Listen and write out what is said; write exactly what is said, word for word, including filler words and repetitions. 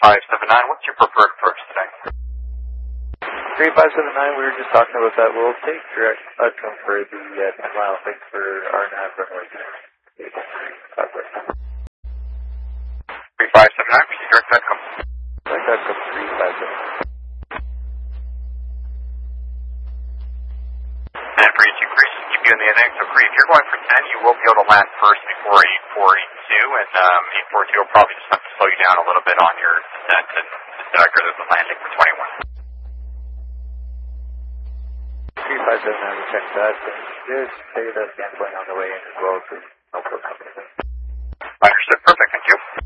five seven nine, what's your preferred approach today? three five seven nine, we were just talking about that. We'll take direct outcome for the uh, ten mile fix for R N A V runway. three five seven nine, proceed direct outcome. Direct outcome three five seven nine. And for each increase, keep you in the index. So Cree, if you're going for ten, you will be able to land first before eight four eight two, and um, eight four two will probably just have to slow you down a little bit on your descent and stagger the landing for twenty-one. three five seven nine, we checked that. And just say that canceling on the way in as well, so no problem. Understood. Perfect. Thank you.